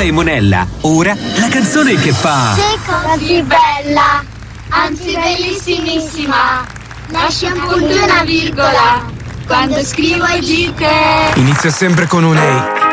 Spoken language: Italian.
e Monella. Ora la canzone che fa... Che così bella, anzi bellissimissima. Lascia un punto e una virgola quando scrivo i gite. Inizia sempre con un ehi.